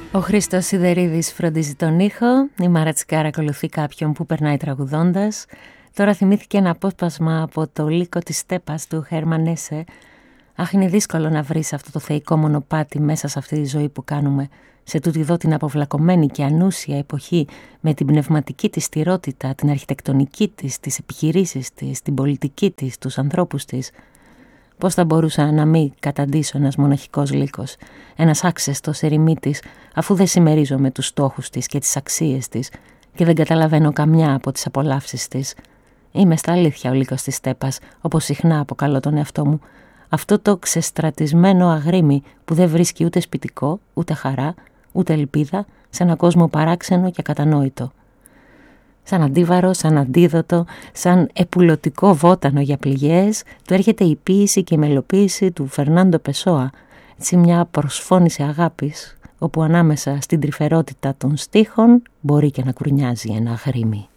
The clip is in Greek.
Ο Χρήστος Σιδερίδης φροντίζει τον ήχο, η Μάρα Τσικάρα ακολουθεί κάποιον που περνάει τραγουδώντας. Τώρα θυμήθηκε ένα απόσπασμα από το Λύκο της Στέπας του Χέρμαν Έσσε. Αχ, είναι δύσκολο να βρεις αυτό το θεϊκό μονοπάτι μέσα σε αυτή τη ζωή που κάνουμε, σε τούτη εδώ την αποβλακωμένη και ανούσια εποχή, με την πνευματική της στηρότητα, την αρχιτεκτονική της, τις επιχειρήσεις της, την πολιτική της, τους ανθρώπους της. Πώς θα μπορούσα να μην καταντήσω ένας μοναχικός λύκος, ένας άξεστος ερημίτης, αφού δεν συμμερίζομαι τους στόχους της και τις αξίες της και δεν καταλαβαίνω καμιά από τις απολαύσεις της. Είμαι στα αλήθεια ο λύκος της Στέπας, όπως συχνά αποκαλώ τον εαυτό μου, αυτό το ξεστρατισμένο αγρίμι που δεν βρίσκει ούτε σπιτικό, ούτε χαρά, ούτε ελπίδα σε έναν κόσμο παράξενο και ακατανόητο. Σαν αντίβαρο, σαν αντίδοτο, σαν επουλωτικό βότανο για πληγές, του έρχεται η ποίηση και η μελοποίηση του Φερνάντο Πεσόα, έτσι μια προσφώνηση αγάπης, όπου ανάμεσα στην τρυφερότητα των στίχων μπορεί και να κουρνιάζει ένα αγρίμι.